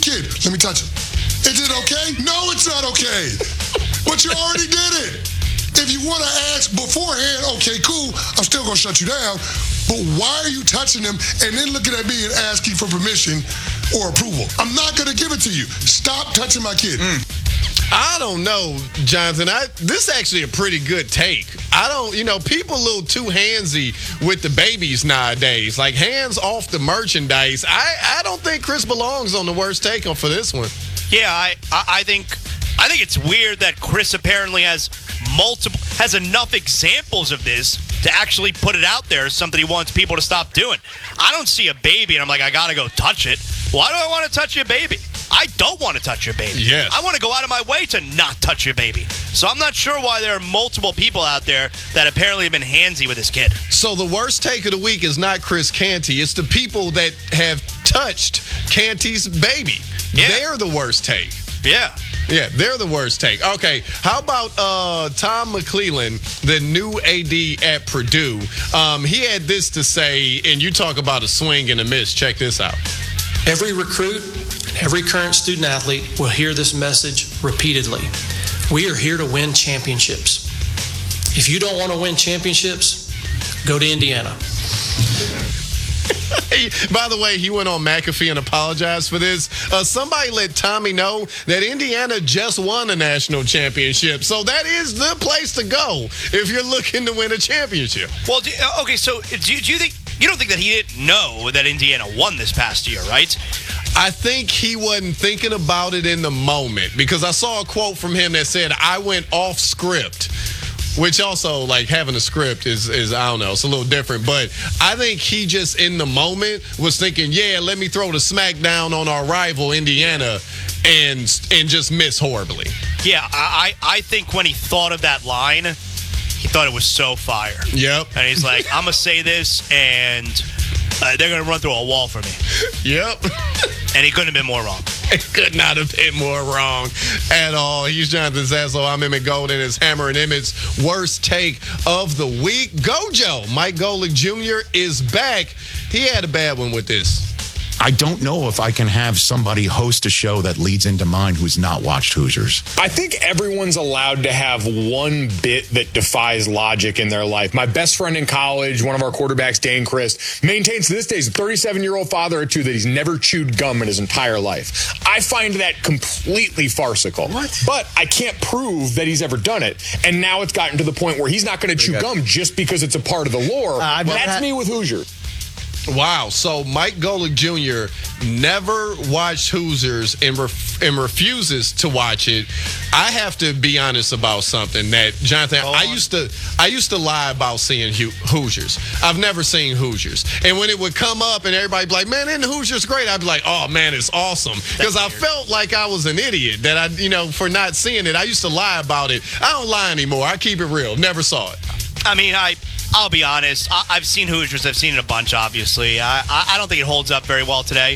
kid. Let me touch him. Is it okay? No, it's not okay. But you already did it. If you want to ask beforehand, okay, cool, I'm still going to shut you down. But why are you touching them and then looking at me and asking for permission or approval? I'm not going to give it to you. Stop touching my kid. I don't know, Jonathan. This is actually a pretty good take. People a little too handsy with the babies nowadays. Like, hands off the merchandise. I don't think Chris belongs on the worst take for this one. Yeah, I think it's weird that Chris apparently has enough examples of this to actually put it out there as something he wants people to stop doing. I don't see a baby and I'm like, I gotta go touch it. Why do I want to touch your baby? I don't want to touch your baby. Yes. I want to go out of my way to not touch your baby. So I'm not sure why there are multiple people out there that apparently have been handsy with this kid. So the worst take of the week is not Chris Canty. It's the people that have touched Canty's baby. Yeah. They're the worst take. Yeah. Yeah, they're the worst take. Okay, how about Tom McClellan, the new AD at Purdue? He had this to say, and you talk about a swing and a miss. Check this out. Every recruit, every current student athlete will hear this message repeatedly. We are here to win championships. If you don't want to win championships, go to Indiana. By the way, he went on McAfee and apologized for this. Somebody let Tommy know that Indiana just won a national championship. So that is the place to go if you're looking to win a championship. Well, okay, so do you think you don't think that he didn't know that Indiana won this past year, right? I think he wasn't thinking about it in the moment because I saw a quote from him that said, I went off script. Which also, like, having a script is I don't know, it's a little different. But I think he just, in the moment, was thinking, yeah, let me throw the smackdown on our rival, Indiana, and just miss horribly. Yeah, I think when he thought of that line, he thought it was so fire. Yep. And he's like, I'm going to say this, and they're going to run through a wall for me. Yep. And he couldn't have been more wrong. It could not have been more wrong at all. He's Jonathan Zaslow. I'm Emmett Golden. It's Hammer and Emmett's worst take of the week. Gojo, Mike Golick Jr. is back. He had a bad one with this. I don't know if I can have somebody host a show that leads into mine who's not watched Hoosiers. I think everyone's allowed to have one bit that defies logic in their life. My best friend in college, one of our quarterbacks, Dane Christ, maintains to this day, he's a 37-year-old father of two, that he's never chewed gum in his entire life. I find that completely farcical. What? But I can't prove that he's ever done it. And now it's gotten to the point where he's not going to chew gum just because it's a part of the lore. That's me with Hoosiers. Wow. So Mike Golick Jr. never watched Hoosiers and refuses to watch it. I have to be honest about something that, Jonathan, I used to lie about seeing Hoosiers. I've never seen Hoosiers. And when it would come up and everybody be like, man, isn't Hoosiers great? I'd be like, oh, man, it's awesome. Because I felt like I was an idiot that for not seeing it. I used to lie about it. I don't lie anymore. I keep it real. Never saw it. I mean, I'll be honest. I've seen Hoosiers. I've seen it a bunch, obviously. I don't think it holds up very well today.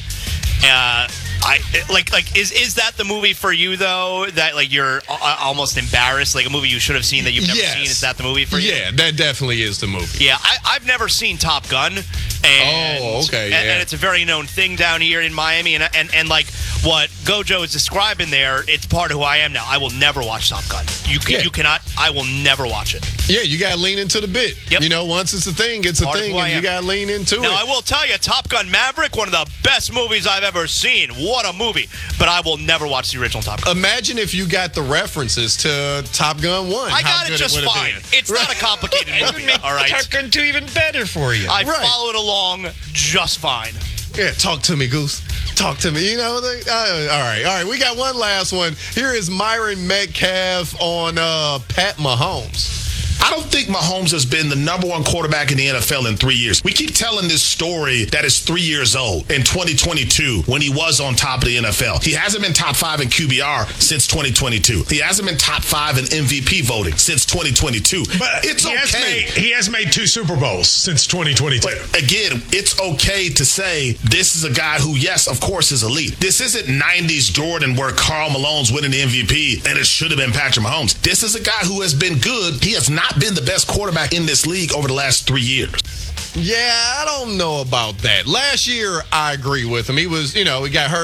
Is that the movie for you, though, that, like, you're almost embarrassed? Like, a movie you should have seen that you've never seen? Is that the movie for you? Yeah, that definitely is the movie. Yeah, I've never seen Top Gun. And it's a very known thing down here in Miami. And like what Gojo is describing there, it's part of who I am now. I will never watch Top Gun. You cannot. I will never watch it. Yeah, you got to lean into the bit. Yep. Once it's a thing, it's a thing, and you got to lean into it. Now, I will tell you, Top Gun Maverick, one of the best movies I've ever seen. What a movie. But I will never watch the original Top Gun. Imagine if you got the references to Top Gun 1. I got it just fine. It's not a complicated movie, all right? Top Gun 2 even better for you. I followed along just fine. Yeah, talk to me, Goose. Talk to me. All right. We got one last one. Here is Myron Metcalf on Pat Mahomes. I don't think Mahomes has been the number one quarterback in the NFL in 3 years. We keep telling this story that is 3 years old in 2022 when he was on top of the NFL. He hasn't been top 5 in QBR since 2022. He hasn't been top 5 in MVP voting since 2022. But it's okay. He has made 2 Super Bowls since 2022. But again, it's okay to say this is a guy who, yes, of course, is elite. This isn't 90s Jordan where Karl Malone's winning the MVP and it should have been Patrick Mahomes. This is a guy who has been good. He has not been the best quarterback in this league over the last 3 years. Yeah, I don't know about that. Last year, I agree with him. He was, he got hurt.